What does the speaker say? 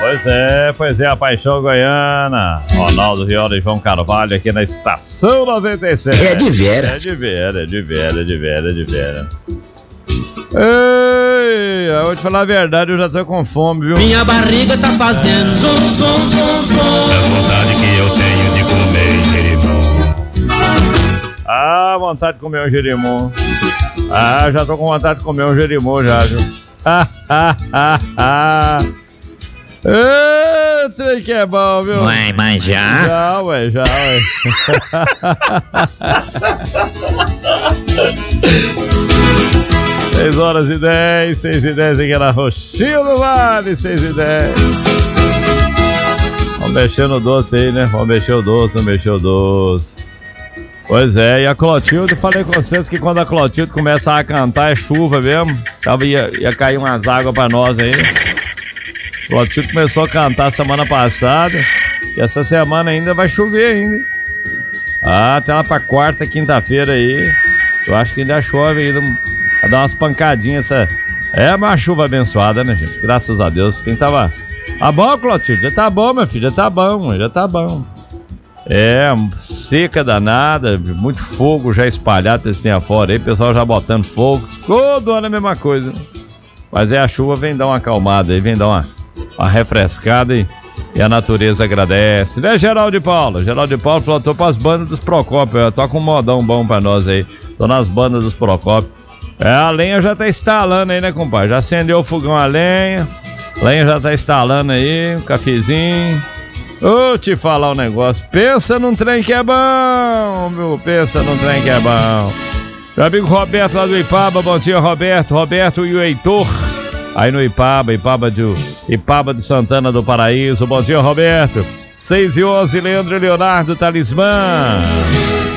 Pois é, a paixão goiana. Ronaldo Viola e João Carvalho aqui na Estação 97. É de vera. É de vera. Ei, eu vou te falar a verdade, eu já tô com fome, viu? Minha barriga tá fazendo zum, zum, zum, zum. É a vontade que eu tenho de comer jerimum. Ah, vontade de comer um jerimum. Ah, já tô com vontade de comer um jerimum já, viu? Eita, que é bom, viu? Ué, mas já? Já, ué. 6h10 aqui na Roxinha do Vale, 6h10. Vamos mexer no doce aí, né? Vamos mexer o doce. Pois é, e a Clotilde, falei com vocês que quando a Clotilde começa a cantar é chuva mesmo. Ia cair umas águas pra nós aí. Clotilde começou a cantar semana passada e essa semana ainda vai chover ainda. Ah, até lá pra quarta, quinta-feira aí. Eu acho que ainda chove ainda. Vai dar umas pancadinhas. É uma chuva abençoada, né, gente? Graças a Deus. Quem tava... Tá bom, Clotilde? Já tá bom, meu filho. Já tá bom. É, seca danada, muito fogo já espalhado desse afora aí, pessoal já botando fogo, todo ano é a mesma coisa. Mas a chuva vem dar uma acalmada aí, vem dar uma refrescada e a natureza agradece. Né, Geraldo de Paulo? Geraldo de Paulo falou, tô pras bandas dos Procópio, toca um modão bom pra nós aí, tô nas bandas dos Procópio. A lenha já tá instalando aí, né, compadre? Já acendeu o fogão a lenha já tá instalando aí, um cafezinho. Ô, te falar um negócio, pensa num trem que é bom, meu, Meu amigo Roberto lá do Ipaba, bom dia, Roberto e o Heitor, aí no Ipaba de Santana do Paraíso, bom dia, Roberto. 6h11, Leandro e Leonardo, Talismã.